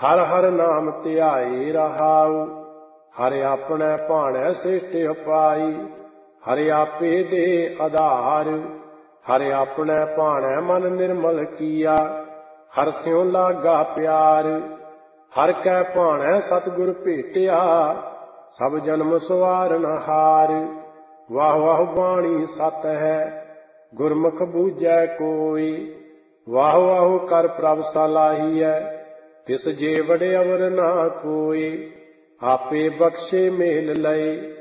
ਹਰ ਹਰ ਨਾਮ ਧਿਆਏ ਰਹਾਉ। ਹਰਿ ਆਪਣੈ ਭਾਣੈ ਸ੍ਰਿਸ਼ਟਿ ਉਪਾਈ। ਹਰਿ ਆਪੇ ਦੇ ਆਧਾਰ। ਹਰਿ ਆਪਣੈ ਭਾਣੈ ਮਨ ਨਿਰਮਲ ਕੀਆ। ਹਰਿ ਸਿਉ ਲਾਗਾ ਪਿਆਰ। ਹਰਿ ਕੈ ਭਾਣੈ ਸਤਿਗੁਰ ਭੇਟਿਆ। ਸਭ ਜਨਮ ਸਵਾਰਨ ਹਾਰ। ਵਾਹ ਵਾਹ ਬਾਣੀ ਸਤ ਹੈ, ਗੁਰਮੁਖ ਬੂਝੈ ਕੋਈ। ਵਾਹ ਵਾਹ ਕਰ ਪ੍ਰਭ ਸਲਾਹੀਐ, ਤਿਸ ਜੇ ਵਡ ਅਵਰ ਨਾ ਕੋਈ। ਆਪੇ ਬਖਸ਼ੇ ਮੇਲ ਲਏ,